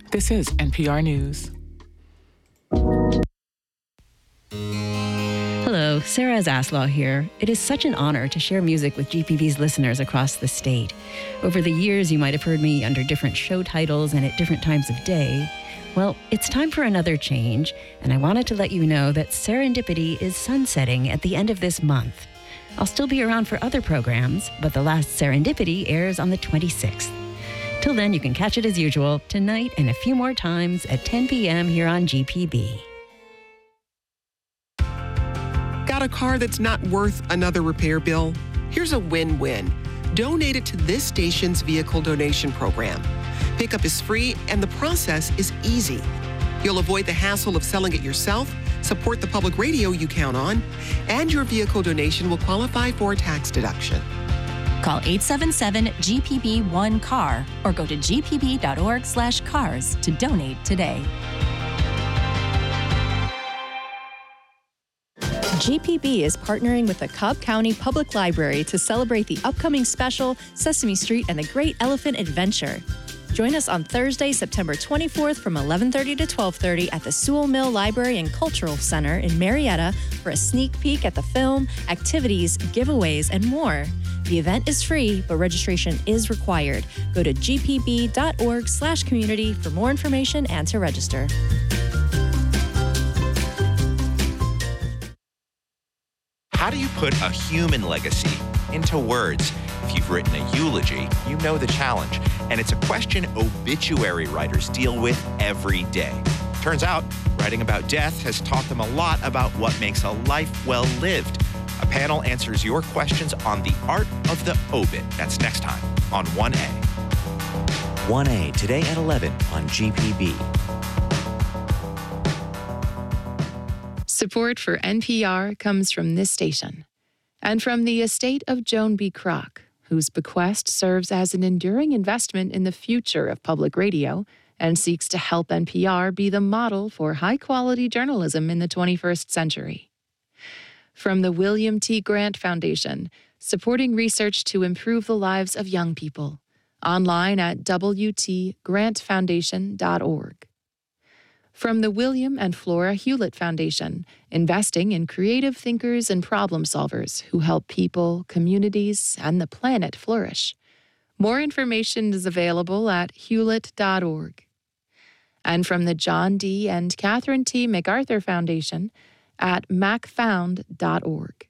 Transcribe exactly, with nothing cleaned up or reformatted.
This is N P R News. Hello, Sarah Zaslaw here. It is such an honor to share music with G P B's listeners across the state. Over the years, you might have heard me under different show titles and at different times of day. Well, it's time for another change, and I wanted to let you know that Serendipity is sunsetting at the end of this month. I'll still be around for other programs, but the last Serendipity airs on the twenty-sixth. Till then, you can catch it as usual, tonight and a few more times at ten p.m. here on G P B. Got a car that's not worth another repair bill? Here's a win-win. Donate it to this station's vehicle donation program. Pickup is free and the process is easy. You'll avoid the hassle of selling it yourself, support the public radio you count on, and your vehicle donation will qualify for a tax deduction. Call eight seven seven G P B one C A R or go to g p b dot org slash cars to donate today. G P B is partnering with the Cobb County Public Library to celebrate the upcoming special Sesame Street and the Great Elephant Adventure. Join us on Thursday, September twenty-fourth from eleven thirty to twelve thirty at the Sewell Mill Library and Cultural Center in Marietta for a sneak peek at the film, activities, giveaways, and more. The event is free, but registration is required. Go to g p b dot org slash community for more information and to register. How do you put a human legacy into words? If you've written a eulogy, you know the challenge. And it's a question obituary writers deal with every day. Turns out, writing about death has taught them a lot about what makes a life well lived. A panel answers your questions on the art of the obit. That's next time on one A. one A, today at eleven on G P B. Support for N P R comes from this station and from the estate of Joan B. Kroc, whose bequest serves as an enduring investment in the future of public radio and seeks to help N P R be the model for high-quality journalism in the twenty-first century. From the William T. Grant Foundation, supporting research to improve the lives of young people, online at w t grant foundation dot org. From the William and Flora Hewlett Foundation, investing in creative thinkers and problem solvers who help people, communities, and the planet flourish. More information is available at hewlett dot org. And from the John D. and Catherine T. MacArthur Foundation at mac found dot org.